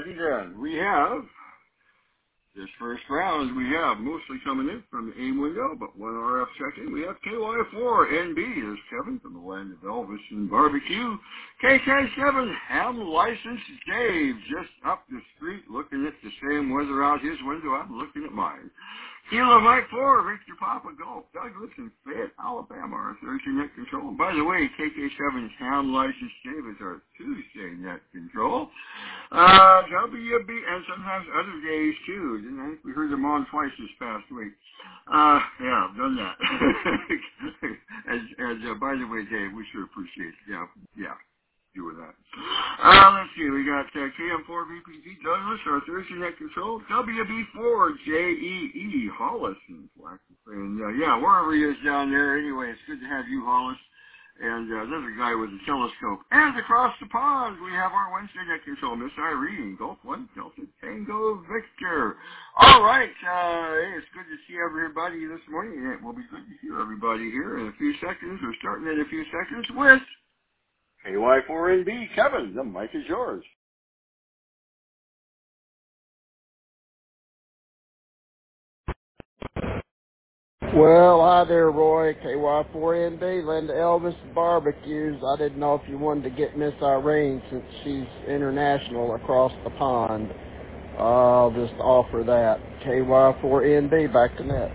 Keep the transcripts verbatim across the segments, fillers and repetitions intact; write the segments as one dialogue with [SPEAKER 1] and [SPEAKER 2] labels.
[SPEAKER 1] righty then. We have, this first round, we have mostly coming in from the A window, but one R F checking. We have K Y four N B is Kevin from the land of Elvis and barbecue. K K seven Ham License Dave just up the street looking at the same weather out his window. I'm looking at mine. Kilo Mike four, Victor Papa Golf, Douglas and Fayette, Alabama, our Thursday net control. And by the way, K K seven's Ham License Dave is our Tuesday net control. Uh, W B, and sometimes other days too. Didn't I think we heard them on twice this past week? Uh, yeah, I've done that. and and uh, by the way, Dave, we sure appreciate it. Yeah, yeah. Doing that. Uh, let's see, we got uh, K M four V P G Douglas, our Thursday net control, W B four J E E Hollis, and, and uh, yeah, wherever he is down there, anyway, it's good to have you, Hollis, and uh, another guy with a telescope. And across the pond, we have our Wednesday net control, Miss Irene, Golf one, Delta Tango Victor. All right, uh, hey, it's good to see everybody this morning, and it will be good to hear everybody here in a few seconds. We're starting in a few seconds with K Y four N B, Kevin, the mic is yours.
[SPEAKER 2] Well, hi there, Roy. K Y four N B, Linda Elvis Barbecues. I didn't know if you wanted to get Miss Irene since she's international across the pond. I'll just offer that. K Y four N B, back to net.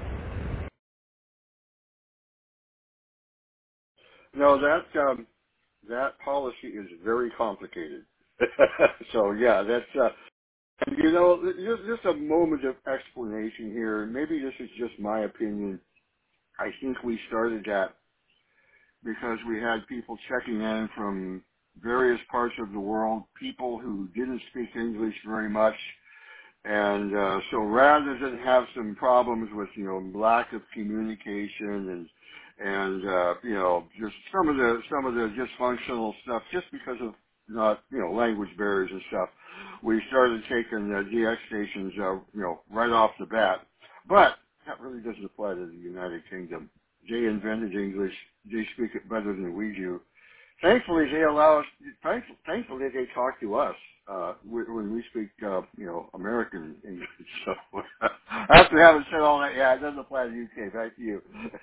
[SPEAKER 1] No, that um, that policy is very complicated. So yeah, that's uh, you know, just just a moment of explanation here. Maybe this is just my opinion. I think we started that because we had people checking in from various parts of the world, people who didn't speak English very much. And uh, so rather than have some problems with, you know, lack of communication and, and uh, you know, just some of the, some of the dysfunctional stuff just because of not, you know, language barriers and stuff, we started taking uh, D X stations, uh, you know, right off the bat. But that really doesn't apply to the United Kingdom. They invented English. They speak it better than we do. Thankfully, they allow us. Thankfully, thankfully they talk to us uh, when we speak, uh, you know, American English. So after having said all that, yeah, it doesn't apply to the U K. Back to you.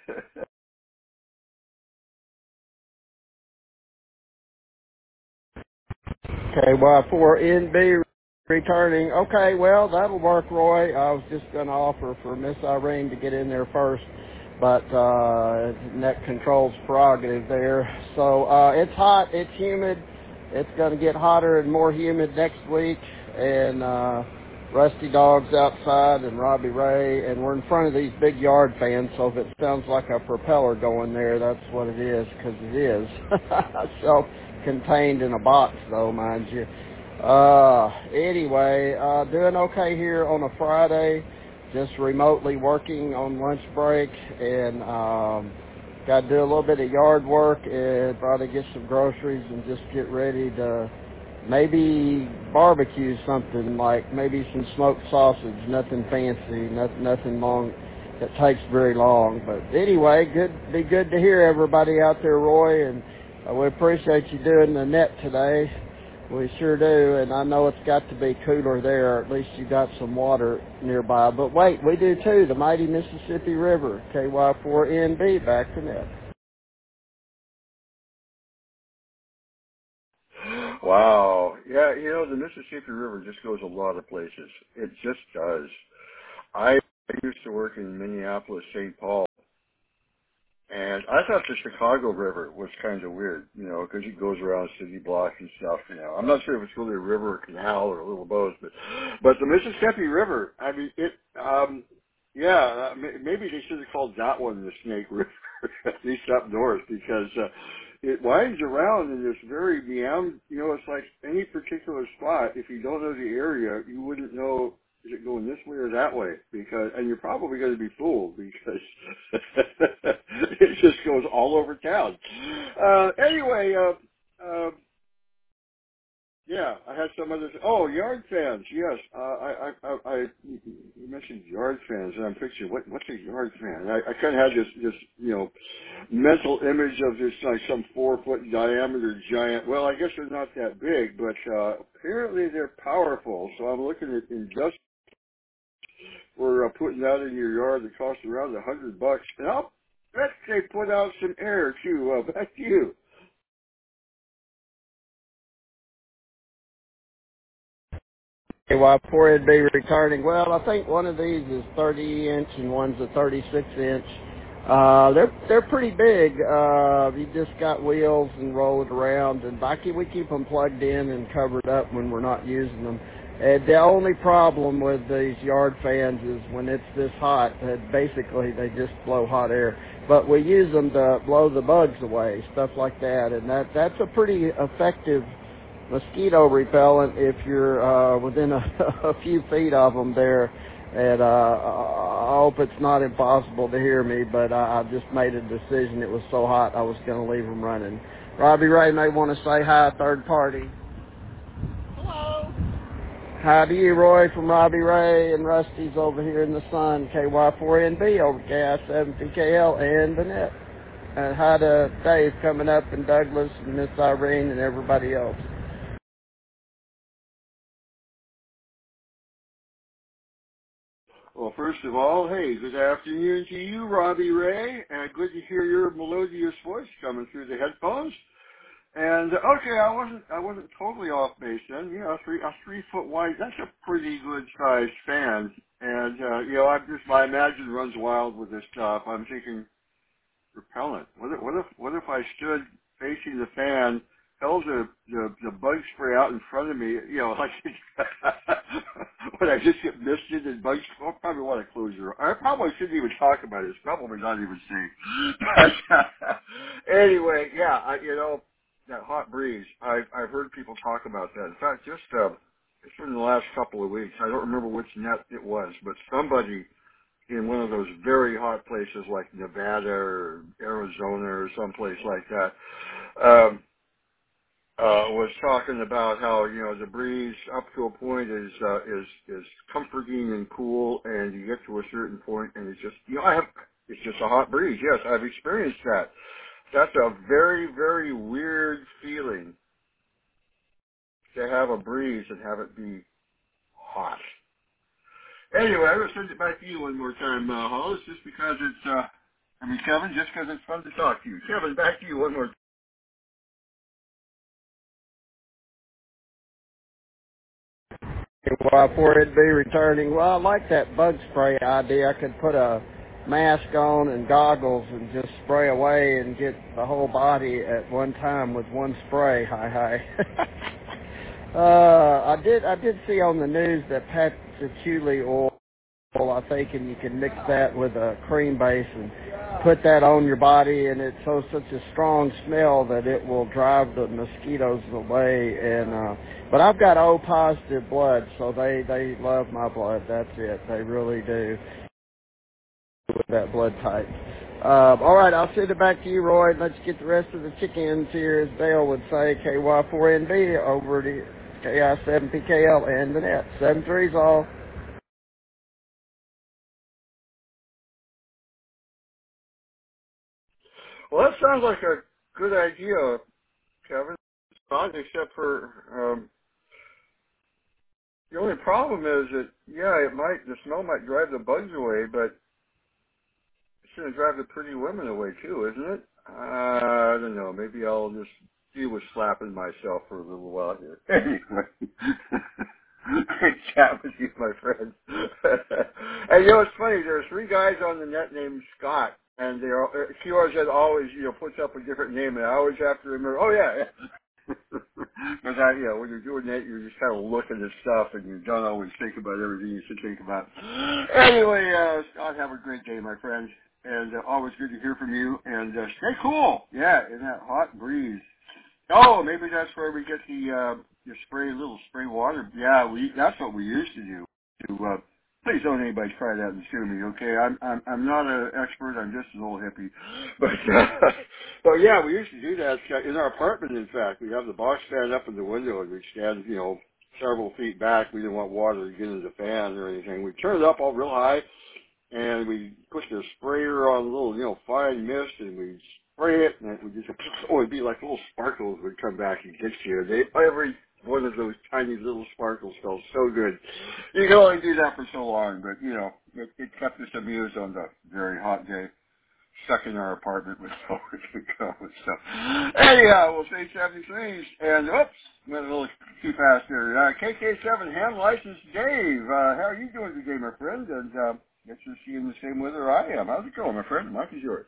[SPEAKER 2] K Y four N B returning. Okay, well, that'll work, Roy. I was just going to offer for Miss Irene to get in there first, but uh, net control's prerogative there. So uh, it's hot, it's humid. It's going to get hotter and more humid next week, and uh, Rusty Dog's outside and Robbie Ray, and we're in front of these big yard fans, so if it sounds like a propeller going there, that's what it is, because it is. So contained in a box, though, mind you. Uh, anyway, uh, doing okay here on a Friday, just remotely working on lunch break, and um, got to do a little bit of yard work and probably get some groceries and just get ready to maybe barbecue something, like maybe some smoked sausage, nothing fancy, nothing, nothing long that takes very long. But anyway, good, be good to hear everybody out there, Roy, and uh, we appreciate you doing the net today. We sure do, and I know it's got to be cooler there, or at least you got some water nearby. But wait, we do too, the mighty Mississippi River. K Y four N B, back to net.
[SPEAKER 1] Wow. Yeah, you know, the Mississippi River just goes a lot of places. It just does. I used to work in Minneapolis, Saint Paul, and I thought the Chicago River was kind of weird, you know, because it goes around city blocks and stuff, you know. I'm not sure if it's really a river or canal or a little both, but but the Mississippi River, I mean, it, um, yeah, uh, m- maybe they should have called that one the Snake River, at least up north, because uh, it winds around in this very meander, you know, it's like any particular spot, if you don't know the area, you wouldn't know, is it going this way or that way? Because, and you're probably going to be fooled because it just goes all over town. Uh, anyway, uh, uh, Yeah, I had some other. Oh, yard fans. Yes, uh, I, I, I, I, you mentioned yard fans, and I'm picturing what, what's a yard fan? I, I kind of had this, this, you know, mental image of this like some four foot diameter giant. Well, I guess they're not that big, but uh, apparently they're powerful. So I'm looking at Industrial for uh, putting that in your yard. It costs around a hundred bucks, and I'll bet they put out some air too. Uh, back to you.
[SPEAKER 2] K Y four would be returning. Well, I think one of these is thirty inch and one's a thirty-six inch. Uh, they're they're pretty big. Uh, you just got wheels and roll it around, and I keep, we keep them plugged in and covered up when we're not using them. And the only problem with these yard fans is when it's this hot, that basically they just blow hot air. But we use them to blow the bugs away, stuff like that, and that that's a pretty effective mosquito repellent if you're uh, within a, a few feet of them there. And uh, I hope it's not impossible to hear me, but I, I just made a decision. It was so hot I was going to leave them running. Robbie Ray may want to say hi, third party.
[SPEAKER 3] Hello.
[SPEAKER 2] Hi to you, Roy, from Robbie Ray and Rusty's over here in the sun, K Y four N B over K I seven P K L and the net. And hi to Dave coming up and Douglas and Miss Irene and everybody else.
[SPEAKER 1] Well, first of all, hey, good afternoon to you, Robbie Ray, and good to hear your melodious voice coming through the headphones. And uh, okay, I wasn't, I wasn't totally off base then. You know, three, a three foot wide, that's a pretty good sized fan. And uh, you know, I just, my imagination runs wild with this stuff. I'm thinking, repellent. What if, what if, what if I stood facing the fan, held the, the, the bug spray out in front of me, you know, like, would I just get misted and bug spray? I'll probably want to close your, I probably shouldn't even talk about it. It's probably not even safe. Anyway, yeah, I, you know, that hot breeze, I've, I've heard people talk about that. In fact, just, uh, just in the last couple of weeks, I don't remember which net it was, but somebody in one of those very hot places like Nevada or Arizona or someplace like that, um, uh, was talking about how, you know, the breeze up to a point is, uh, is, is comforting and cool, and you get to a certain point and it's just, you know, I have, it's just a hot breeze. Yes, I've experienced that. That's a very, very weird feeling to have a breeze and have it be hot. Anyway, I'm going to send it back to you one more time, uh, Hollis, just because it's, uh, I mean, Kevin, just because it's fun to talk to you. Kevin, back to you one more time.
[SPEAKER 2] Y four would be returning. Well, I like that bug spray idea. I could put a mask on and goggles and just spray away and get the whole body at one time with one spray. Hi, hi. uh, I did. I did see on the news that patchouli oil, I think, and you can mix that with a cream base and put that on your body, and it's so such a strong smell that it will drive the mosquitoes away. And uh, but I've got O positive blood, so they they love my blood. That's it. They really do with that blood type. Uh, all right, I'll send it back to you, Roy. Let's get the rest of the chickens here, as Dale would say. K Y four N B over to K I seven P K L and the net. Seven threes all.
[SPEAKER 1] Well, that sounds like a good idea, Kevin. Not except for, um, the only problem is that, yeah, it might, the smell might drive the bugs away, but it's going to drive the pretty women away too, isn't it? I don't know. Maybe I'll just deal with slapping myself for a little while here. Anyway, great chat with you, my friend. And you know, it's funny. There are three guys on the net named Scott, and they are. Q R Z always, you know, puts up a different name, and I always have to remember. Oh yeah. Because I, you know, when you're doing that, you're just kind of looking at stuff, and you don't always think about everything you should think about. Anyway, uh, Scott, have a great day, my friend, and uh, always good to hear from you. And uh, stay cool, yeah, in that hot breeze. Oh, maybe that's where we get the uh, the spray, little spray water. Yeah, we that's what we used to do. To uh, Please don't anybody try that and sue me, okay? I'm I'm I'm not an expert. I'm just an old hippie. But uh, but yeah, we used to do that in our apartment. In fact, we have the box fan up in the window, and we stand, you know, several feet back. We didn't want water to get into the fan or anything. We turn it up all real high, and we put the sprayer on a little, you know, fine mist, and we spray it, and it would just, oh, it'd be like little sparkles would come back and get you. They, every one of those tiny little sparkles felt so good. You can only do that for so long, but, you know, it, it kept us amused on the very hot day. Stuck in our apartment with nowhere to go and stuff. Anyhow, we'll say seventy-three, and oops, went a little too fast there. Uh, K K seven hand license Dave. Uh, how are you doing today, my friend? And uh, guess you're seeing the same weather I am. How's it going, my friend? Mike is yours.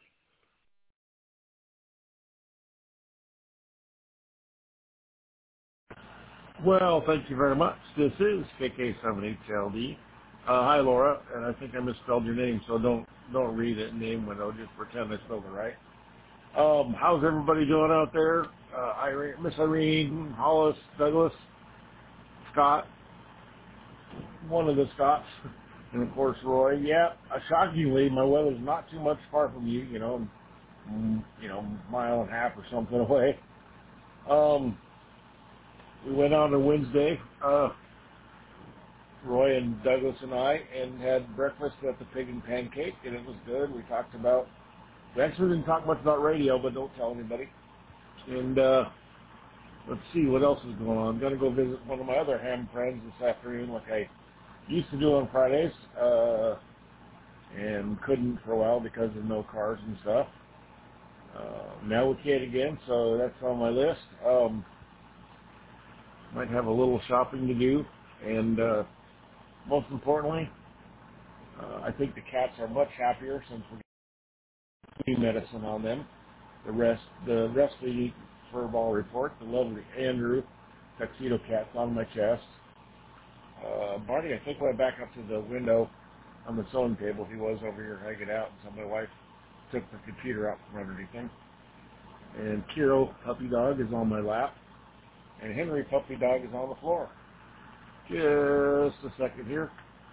[SPEAKER 3] Well, thank you very much. This is K K seven H L D. Uh, hi, Laura, and I think I misspelled your name, so don't don't read it in the name window. Just pretend I spelled it right. Um, how's everybody doing out there? Uh, Irene, Miss Irene, Hollis, Douglas, Scott, one of the Scots, and of course Roy. Yeah, uh, shockingly, my weather's not too much far from you. You know, mm, you know, mile and a half or something away. Um, we went out on Wednesday. Uh, Roy and Douglas and I, and had breakfast at the Pig and Pancake, and it was good. We talked about, we actually didn't talk much about radio, but don't tell anybody. And uh, let's see what else is going on. I'm going to go visit one of my other ham friends this afternoon, like I used to do on Fridays, uh, and couldn't for a while because of no cars and stuff. Uh, now we can again, so that's on my list. Um, might have a little shopping to do, and uh, most importantly, Uh, I think the cats are much happier since we're getting medicine on them. The rest, the rest of the fur ball report, the lovely Andrew, tuxedo cat's on my chest. Uh, Barney, I think went back up to the window on the sewing table. He was over here hanging out, and so my wife took the computer out from underneath him. And Kiro, puppy dog, is on my lap, and Henry, puppy dog, is on the floor. Just a second here.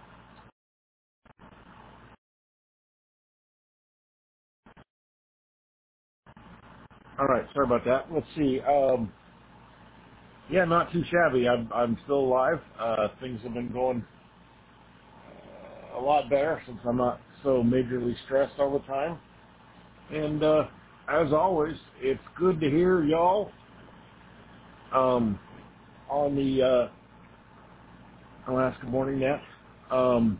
[SPEAKER 3] All right, sorry about that. Let's see. Um, Yeah, not too shabby. I'm I'm still alive. Uh, things have been going uh, a lot better since I'm not so majorly stressed all the time. And uh, as always, it's good to hear y'all um, on the uh, Alaska Morning Net. Um,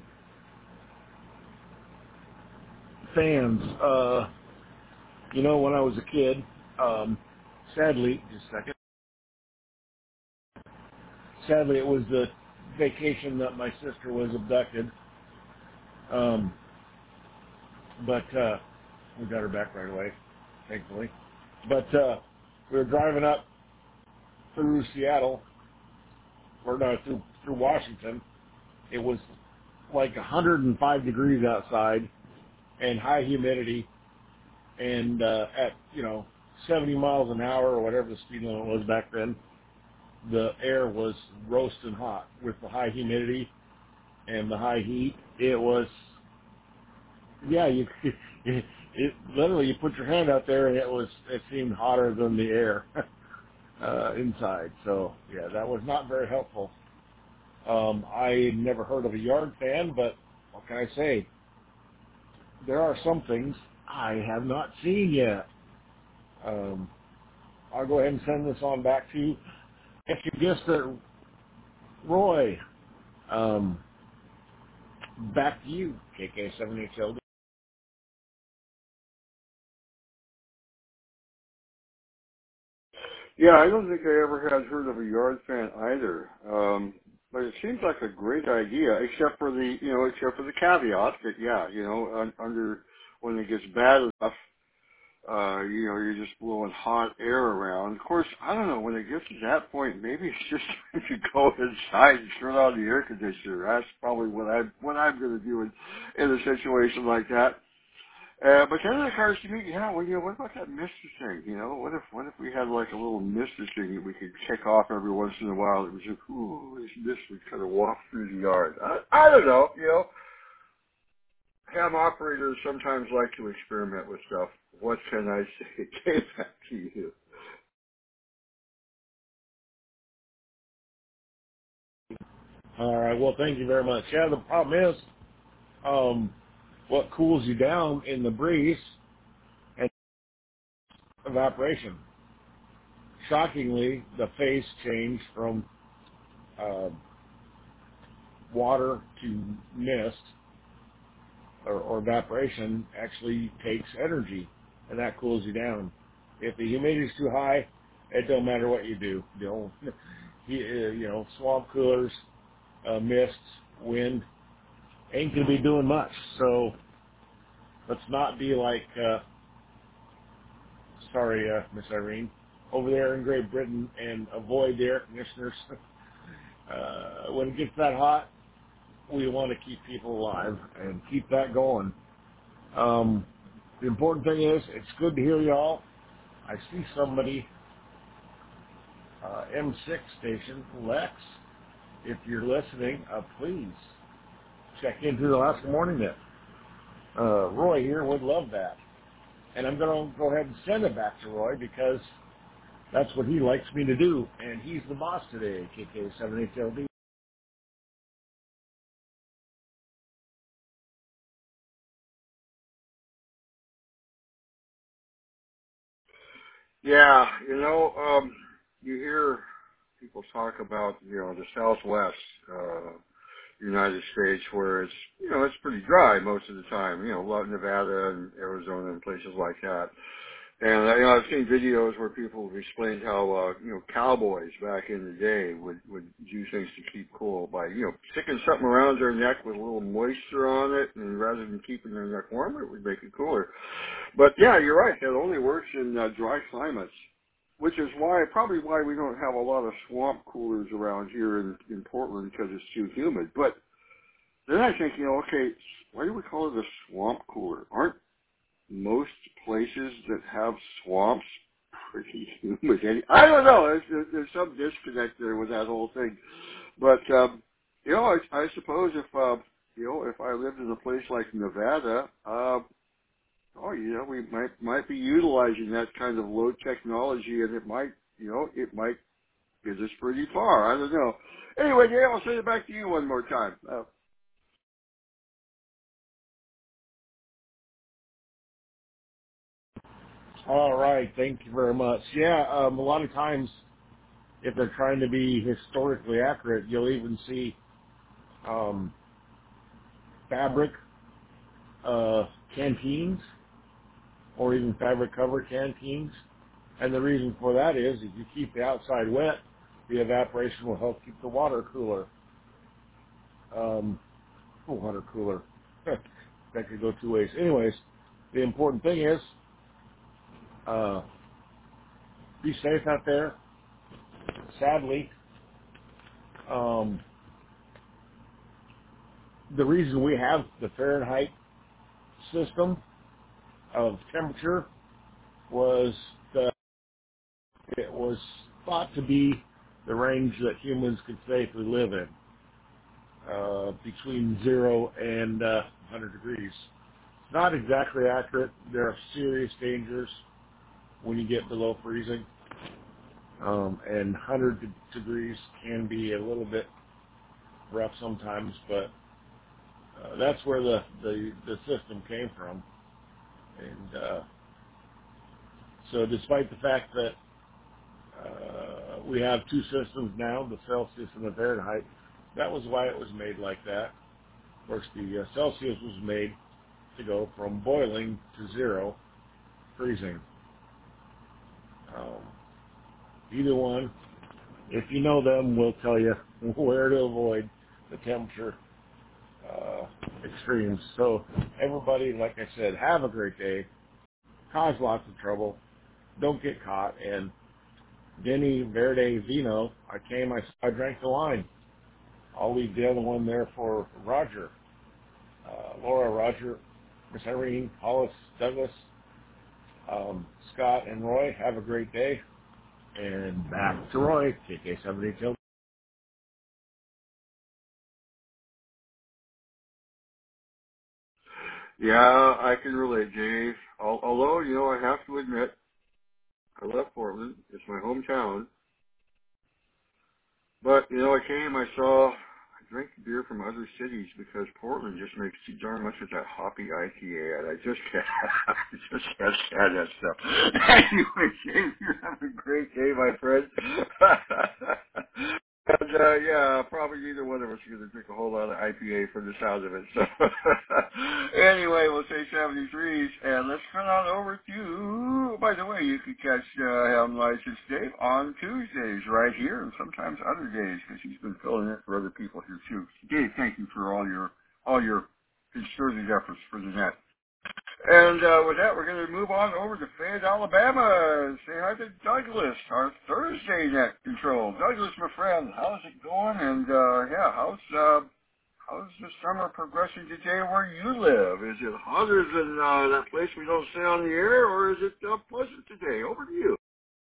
[SPEAKER 3] fans, uh, you know, when I was a kid, um, sadly, just a second. Sadly, it was the vacation that my sister was abducted. Um, but uh, we got her back right away, thankfully. But uh, we were driving up through Seattle, or no, through through Washington. It was like one hundred five degrees outside and high humidity, and uh, at you know seventy miles an hour or whatever the speed limit was back then, the air was roasting hot with the high humidity and the high heat. It was, yeah, you it, it literally you put your hand out there and it was it seemed hotter than the air. Uh, inside. So, yeah, that was not very helpful. Um, I never heard of a yard fan, but what can I say? There are some things I have not seen yet. Um, I'll go ahead and send this on back to you. If you guessed it, Roy, um, back to you, K K seven H L D.
[SPEAKER 1] Yeah, I don't think I ever had heard of a yard fan either. Um, but it seems like a great idea, except for the, you know, except for the caveat that, yeah, you know, un- under when it gets bad enough, uh, you know, you're just blowing hot air around. Of course, I don't know, when it gets to that point, maybe it's just time to go inside and turn on the air conditioner. That's probably what I what I'm going to do in, in a situation like that. Uh, but then it occurs to me, yeah, well, you know, what about that mister thing? You know, what if what if we had like a little mister thing that we could kick off every once in a while? That was just, ooh, this mist would kind of walk through the yard. I, I don't know, you know. Ham operators sometimes like to experiment with stuff. What can I say? Get back to you.
[SPEAKER 3] All right. Well, thank you very much. Yeah, the problem is, um, what cools you down in the breeze and evaporation. Shockingly, the phase change from uh, water to mist or, or evaporation actually takes energy, and that cools you down. If the humidity is too high, it don't matter what you do. You know, you, uh, you know swamp coolers, uh, mists, wind ain't gonna be doing much. So let's not be like, uh, sorry, uh, Miss Irene, over there in Great Britain and avoid the air conditioners. uh, when it gets that hot, we want to keep people alive and keep that going. Um, the important thing is, it's good to hear y'all. I see somebody, uh, M six station, Lex. If you're listening, uh, please check into the Alaska Morning Net. Uh, Roy here would love that. And I'm going to go ahead and send it back to Roy because that's what he likes me to do. And he's the boss today, K K seven H L D.
[SPEAKER 1] Yeah, you know, um, you hear people talk about, you know, the Southwest uh, United States, where it's, you know, it's pretty dry most of the time. You know, a lot of Nevada and Arizona and places like that. And uh, you know, I've seen videos where people have explained how uh, you know, cowboys back in the day would would do things to keep cool by, you know, sticking something around their neck with a little moisture on it, and rather than keeping their neck warmer, it would make it cooler. But yeah, you're right. It only works in uh, dry climates, which is why probably why we don't have a lot of swamp coolers around here in in Portland, because it's too humid. But then I think, you know, okay, why do we call it a swamp cooler? Aren't most places that have swamps pretty humid? Any- I don't know. There's, there's there's some disconnect there with that whole thing. But um, you know, I, I suppose if uh, you know, if I lived in a place like Nevada, uh, oh, you know, we might might be utilizing that kind of low technology, and it might, you know, it might get us pretty far. I don't know. Anyway, Dave, I'll send it back to you one more time. Uh,
[SPEAKER 3] All right. Thank you very much. Yeah, um, a lot of times, if they're trying to be historically accurate, you'll even see um, fabric uh, canteens or even fabric covered canteens. And the reason for that is if you keep the outside wet, the evaporation will help keep the water cooler. Um, oh, water cooler. That could go two ways. Anyways, the important thing is uh, be safe out there. Sadly, um, the reason we have the Fahrenheit system of temperature was that it was thought to be the range that humans could safely live in, uh, between zero and uh, one hundred degrees. Not exactly accurate. There are serious dangers when you get below freezing, um, and one hundred de- degrees can be a little bit rough sometimes, but uh, that's where the, the, the system came from. And uh, so despite the fact that uh, we have two systems now, the Celsius and the Fahrenheit, that was why it was made like that. Of course, the uh, Celsius was made to go from boiling to zero, freezing. Um, either one, if you know them, will tell you where to avoid the temperature uh, extremes. So everybody, like I said, have a great day. Cause lots of trouble. Don't get caught. And Denny Verde Vino, I came, I, I drank the wine. I'll leave the other one there for Roger. Uh, Laura, Roger, Miss Irene, Hollis, Douglas, um, Scott, and Roy. Have a great day. And back to Roy, K K seven H L D.
[SPEAKER 1] Yeah, I can relate, Dave. Al- Although, you know, I have to admit, I love Portland. It's my hometown. But, you know, I came, I saw, I drank beer from other cities because Portland just makes too darn much of that hoppy I P A, and I just can't, I just can't stand that stuff. Anyway, Dave, you have a great day, my friend. And, uh, yeah, probably neither one of us are going to drink a whole lot of I P A from the sound of it. So, anyway, we'll say seventy-threes, and let's turn on over to, by the way, you can catch uh, Helm License Dave on Tuesdays right here, and sometimes other days, because he's been filling it for other people here, too. Dave, thank you for all your, all your concerted efforts for the net. And uh, with that, we're going to move on over to Fayette, Alabama. Say hi to Douglas, our Thursday net control. Douglas, my friend, how's it going? And uh, yeah, how's uh, how's the summer progressing today where you live? Is it hotter than uh, that place we don't say on the air, or is it uh, pleasant today? Over to you.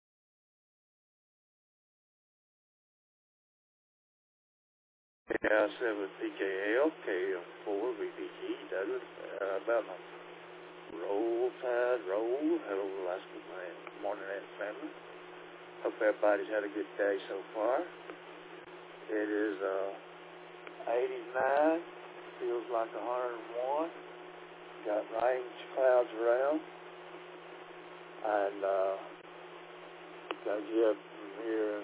[SPEAKER 4] K I seven P K L, K M four V B G, Douglas, Alabama. Roll Tide, roll. Hello, Alaska man. Good morning, and family. Hope everybody's had a good day so far. It is uh, eighty-nine. Feels like one hundred one. Got rain clouds around. And uh, got to get up from here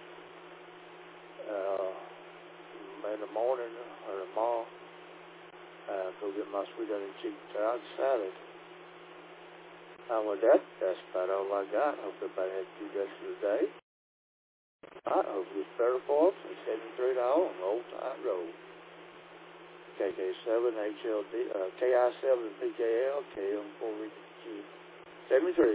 [SPEAKER 4] uh, in the morning or tomorrow. Uh, go get my sweet onion chicken salad salad. And with that, that's about all I got. Hope everybody has a good rest of the day. I hope it's better for us. It's seventy-three dollars on Old Tide Road. K K seven H L D, uh, K I seven P K L, K M four V G, seventy-three.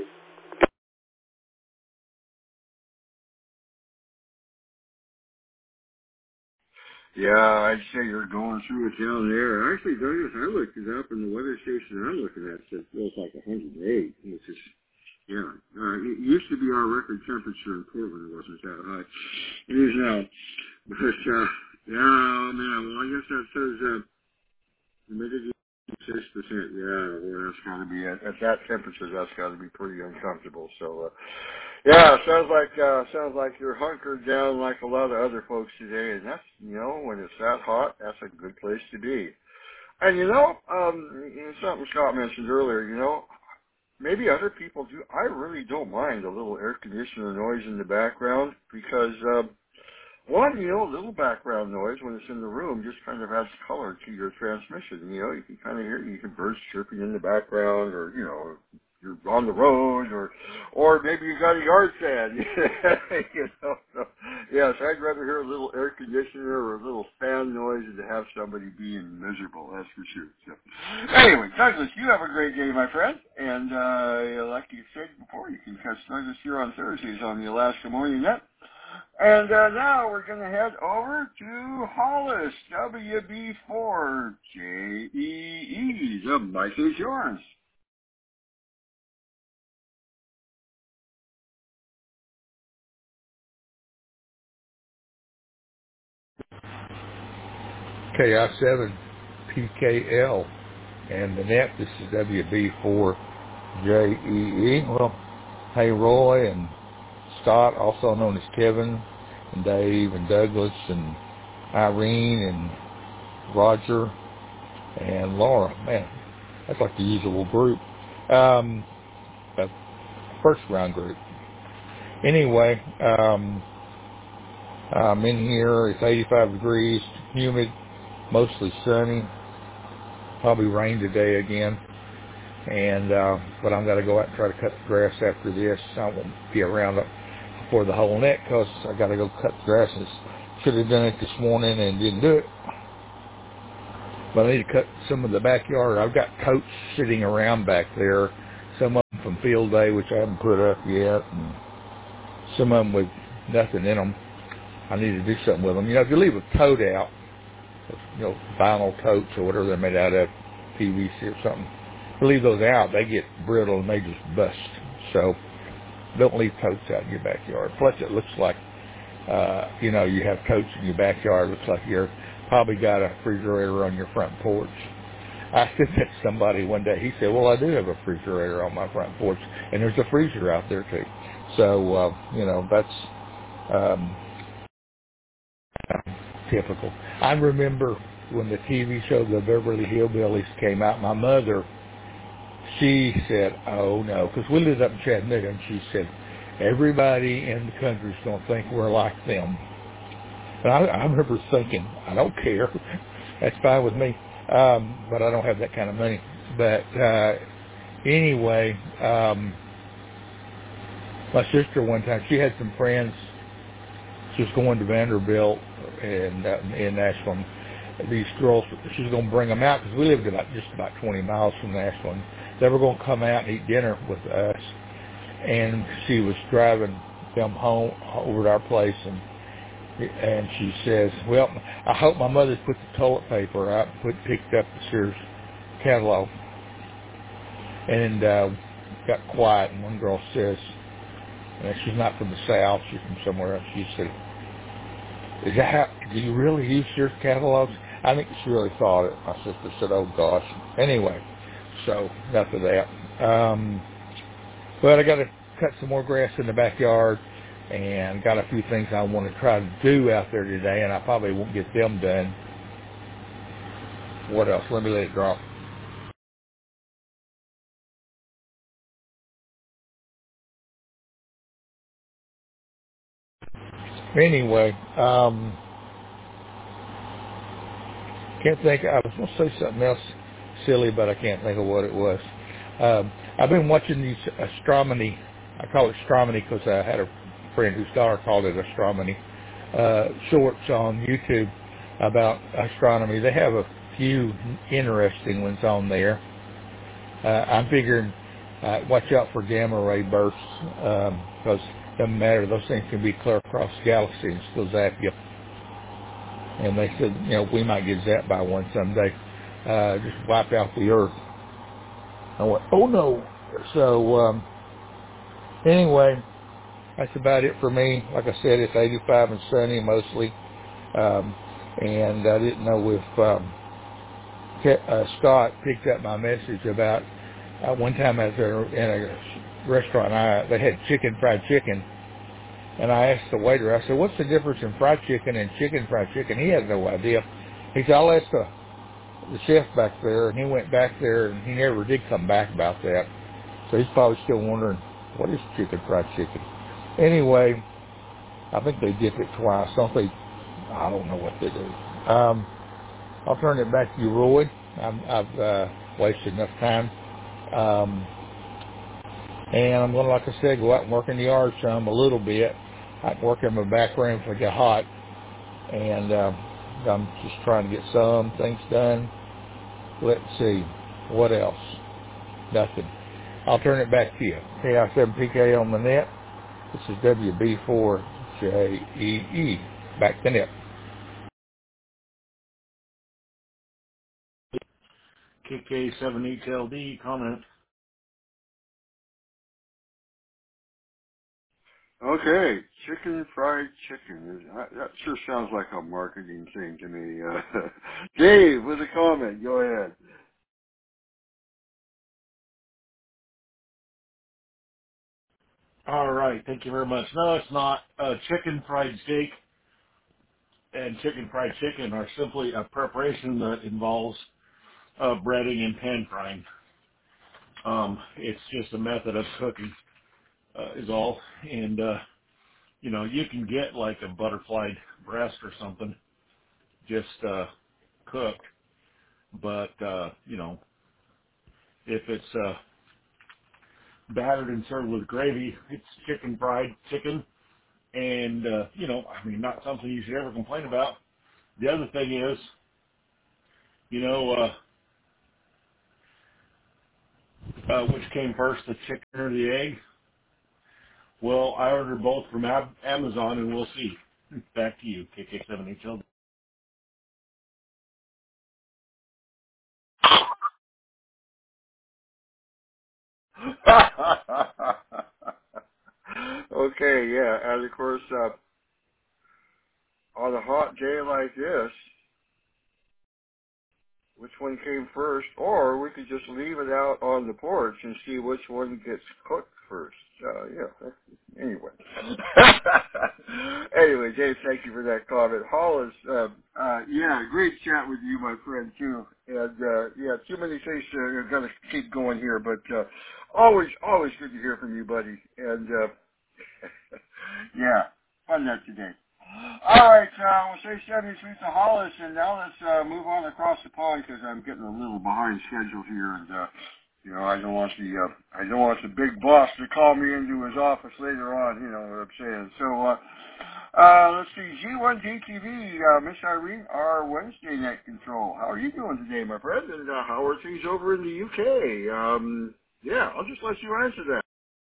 [SPEAKER 1] Yeah, I'd say you're going through it down there. Actually, Douglas, I looked it up, and the weather station I'm looking at says it feels like one hundred eight, which is, yeah. Uh, it used to be our record temperature in Portland. It wasn't that high. It is now. But, uh, yeah, man, well, I guess that says uh, humidity six percent. Yeah, well, that's got to be, at, at that temperature, that's got to be pretty uncomfortable. So, uh, yeah, sounds like uh, sounds like you're hunkered down like a lot of other folks today, and that's, you know, when it's that hot, that's a good place to be. And you know, um, you know, something Scott mentioned earlier, you know, maybe other people do. I really don't mind a little air conditioner noise in the background because, um, one, you know, a little background noise when it's in the room just kind of adds color to your transmission. You know, you can kind of hear, you can birds chirping in the background, or, you know, you're on the road, or or maybe you got a yard fan. You know, so, yes, I'd rather hear a little air conditioner or a little fan noise than to have somebody being miserable, that's for sure. So, anyway, Douglas, you have a great day, my friend, and uh, like you said before, you can catch Douglas here on Thursdays on the Alaska Morning Net. And uh, now we're going to head over to Hollis, W B four J E E. The mic is yours.
[SPEAKER 5] K I seven P K L, and the net, this is W B four J E E. Well, hey, Roy and Scott, also known as Kevin, and Dave and Douglas and Irene and Roger and Laura. Man, that's like the usual group. Um, a first round group. Anyway, um, I'm in here. It's eighty-five degrees, humid, mostly sunny. Probably rain today again. And, uh, but I'm going to go out and try to cut the grass after this. I won't be around for the whole net because I got to go cut the grass. Should have done it this morning and didn't do it. But I need to cut some of the backyard. I've got coats sitting around back there. Some of them from field day, which I haven't put up yet. And some of them with nothing in them. I need to do something with them. You know, if you leave a coat out, you know, vinyl coats or whatever they're made out of, P V C or something, leave those out, they get brittle and they just bust. So don't leave totes out in your backyard. Plus, it looks like, uh, you know, you have totes in your backyard. It looks like you're probably got a refrigerator on your front porch. I said that to somebody one day. He said, well, I do have a refrigerator on my front porch, and there's a freezer out there, too. So, uh, you know, that's um, typical. I remember when the T V show The Beverly Hillbillies came out, my mother, she said, oh, no, because we lived up in Chattanooga, and she said, everybody in the country's going to think we're like them. And I, I remember thinking, I don't care. That's fine with me. Um, but I don't have that kind of money. But uh, anyway, um, my sister one time, she had some friends. She was going to Vanderbilt and uh, in Nashville. These girls, she was going to bring them out because we lived about just about twenty miles from Nashville. And they were going to come out and eat dinner with us. And she was driving them home over to our place, and and she says, well, I hope my mother's put the toilet paper out, put, picked up the Sears catalog. And uh, got quiet, and one girl says, and she's not from the South, she's from somewhere else, she said, is that how, do you really use Sears catalogs? I think she really thought it. My sister said, oh gosh. Anyway, so enough of that. Um, but I got to cut some more grass in the backyard, and got a few things I want to try to do out there today, and I probably won't get them done. What else? Let me let it drop. Anyway, um, can't think. I was going to say something else silly, but I can't think of what it was. Um, I've been watching these astronomy. I call it astronomy because I had a friend whose daughter called it astronomy. Uh, shorts on YouTube about astronomy. They have a few interesting ones on there. Uh, I'm figuring uh, watch out for gamma ray bursts because it doesn't matter. Those things can be clear across the galaxy and still zap you. And they said, you know, we might get zapped by one someday. Uh, just wipe out the Earth. I went, oh no. So, um, anyway, that's about it for me. Like I said, it's eighty-five and sunny mostly. Um, and I didn't know if um, Ke- uh, Scott picked up my message about uh, one time I was there in a restaurant. I, they had chicken, fried chicken. And I asked the waiter, I said, what's the difference in fried chicken and chicken fried chicken? He had no idea. He said, I'll ask the, the chef back there. And he went back there, and he never did come back about that. So he's probably still wondering, what is chicken fried chicken? Anyway, I think they dip it twice. Don't they? I don't know what they do. Um, I'll turn it back to you, Roy. I'm, I've uh, wasted enough time. Um, and I'm going to, like I said, go out and work in the yard some a little bit. I can work in my back room if I get hot. And uh, I'm just trying to get some things done. Let's see. What else? Nothing. I'll turn it back to you. K I seven P K on the net. This is W B four J E E. Back to net.
[SPEAKER 3] K K seven H L D comment.
[SPEAKER 1] Okay, chicken fried chicken. That that sure sounds like a marketing thing to me. Uh, Dave, with a comment. Go ahead.
[SPEAKER 3] All right, thank you very much. No, it's not. Uh, chicken fried steak and chicken fried chicken are simply a preparation that involves uh, breading and pan frying. Um, it's just a method of cooking uh, is all. And, uh, you know, you can get like a butterflied breast or something just uh, cooked. But, uh, you know, if it's uh, battered and served with gravy, it's chicken fried chicken. And, uh, you know, I mean, not something you should ever complain about. The other thing is, you know, uh, uh, which came first, the chicken or the egg? Well, I ordered both from Ab- Amazon, and we'll see. Back to you, K K seven H L D.
[SPEAKER 1] Okay, yeah, and of course, uh, on a hot day like this, which one came first, or we could just leave it out on the porch and see which one gets cooked first. Uh, yeah, anyway. Anyway, Dave, thank you for that comment. Hollis, uh, uh, yeah, great chat with you, my friend, too. And, uh, yeah, too many things uh, are going to keep going here, but, uh, always, always good to hear from you, buddy. And, uh, yeah, fun that today. All right, uh, we'll say seventy-three to Hollis, and now let's uh, move on across the pond because I'm getting a little behind schedule here, and uh, you know I don't want the uh, I don't want the big boss to call me into his office later on. You know what I'm saying? So uh, uh, let's see, G one D T V, uh, Miss Irene, our Wednesday night control. How are you doing today, my friend? And uh, how are things over in the U K? Um, yeah, I'll just let you answer that.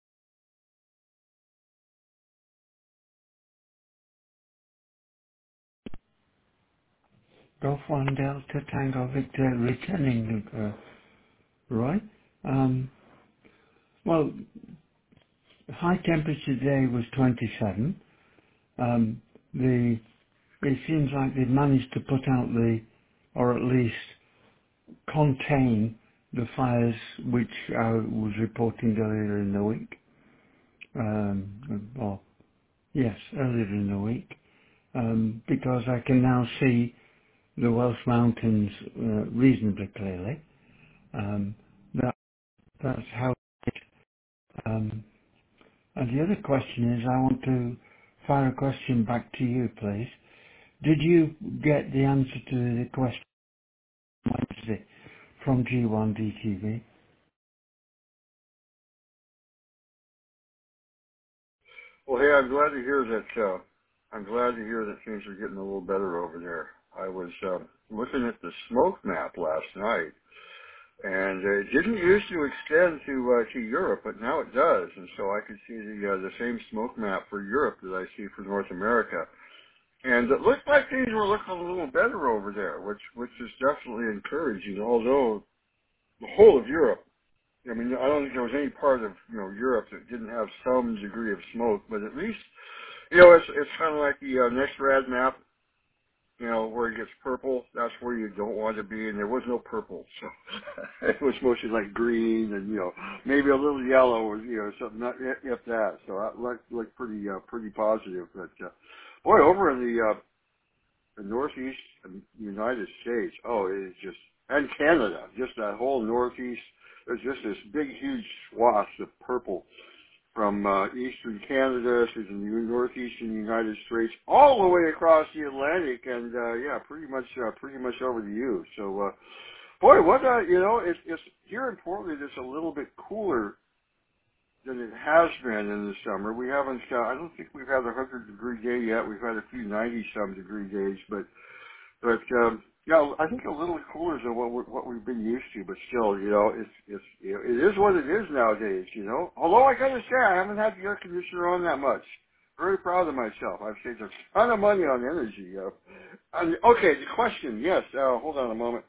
[SPEAKER 6] Golf one Delta Tango Victor returning, uh, Roy. Um, well, high temperature today was twenty-seven. Um, the it seems like they've managed to put out the, or at least contain the fires which I was reporting earlier in the week. Um, well, yes, earlier in the week, um, because I can now see the Welsh Mountains uh, reasonably clearly. Um, that that's how. Um, and the other question is, I want to fire a question back to you, please. Did you get the answer to the question Wednesday from G one D T V?
[SPEAKER 1] Well, hey, I'm glad to hear that. Uh, I'm glad to hear that things are getting a little better over there. I was uh, looking at the smoke map last night, and uh, it didn't used to extend to uh, to Europe, but now it does, and so I could see the uh, the same smoke map for Europe that I see for North America. And it looked like things were looking a little better over there, which which is definitely encouraging. Although the whole of Europe, I mean, I don't think there was any part of you know Europe that didn't have some degree of smoke, but at least. You know, it's it's kind of like the uh, next rad map, you know, where it gets purple. That's where you don't want to be, and there was no purple, so it was mostly like green and you know maybe a little yellow or you know something, not if that. So that looked looked pretty uh, pretty positive. But uh, boy, over in the, uh, the northeast United States, oh, it is just and Canada, just that whole northeast. There's just this big, huge swath of purple from uh, eastern Canada to the northeastern United States, all the way across the Atlantic, and uh, yeah, pretty much, uh, pretty much over to you. So, uh, boy, what uh, you know, it's, it's here in Portland. It's a little bit cooler than it has been in the summer. We haven't, uh, I don't think we've had a hundred degree day yet. We've had a few ninety some degree days, but but um, yeah, I think a little cooler than what we're, what we've been used to. But still, you know, it's it's you know, it is what it is nowadays. You know, although I gotta say I haven't had the air conditioner on that much. Very proud of myself. I've saved a ton of money on energy. Uh, and, okay, the question. Yes. Uh, hold on a moment.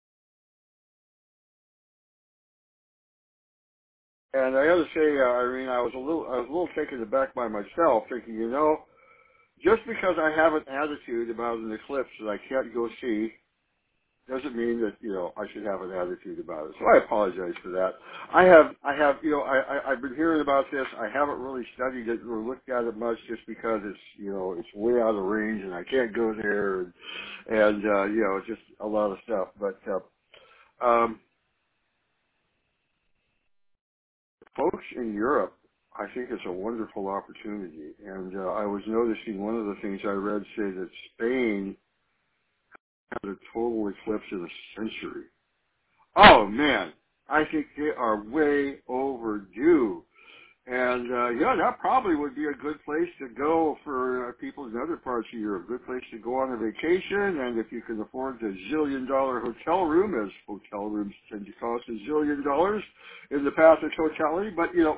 [SPEAKER 1] And I gotta say, uh, Irene, I was a little I was a little taken aback by myself, thinking, you know, just because I have an attitude about an eclipse that I can't go see doesn't mean that you know I should have an attitude about it. So I apologize for that. I have I have you know I, I I've been hearing about this. I haven't really studied it or looked at it much just because it's you know it's way out of range and I can't go there and and uh, you know it's just a lot of stuff. But uh, um, folks in Europe, I think it's a wonderful opportunity. And uh, I was noticing one of the things I read say that Spain had a total eclipse in a century. Oh man, I think they are way overdue. And uh, yeah, that probably would be a good place to go for uh, people in other parts of Europe. Good place to go on a vacation, and if you can afford a zillion dollar hotel room, as hotel rooms tend to cost a zillion dollars in the path of totality. But you know,